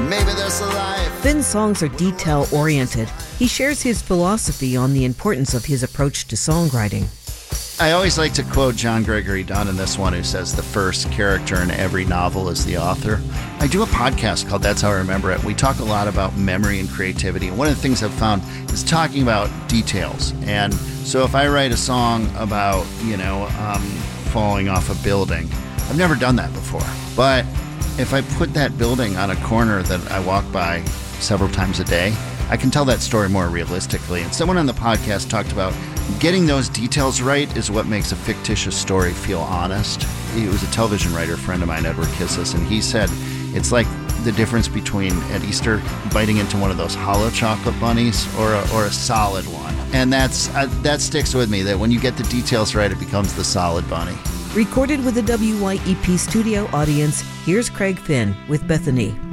maybe there's a life. Finn's songs are detail-oriented. He shares his philosophy on the importance of his approach to songwriting. I always like to quote John Gregory Dunn in this one, who says the first character in every novel is the author. I do a podcast called That's How I Remember It. We talk a lot about memory and creativity. And one of the things I've found is talking about details. And so if I write a song about, falling off a building, I've never done that before. But if I put that building on a corner that I walk by several times a day, I can tell that story more realistically. And someone on the podcast talked about getting those details right is what makes a fictitious story feel honest. He was a television writer friend of mine, Edward Kissis, and he said it's like the difference between, at Easter, biting into one of those hollow chocolate bunnies or a solid one. And that sticks with me, that when you get the details right, it becomes the solid bunny. Recorded with a WYEP studio audience, here's Craig Finn with Bethany.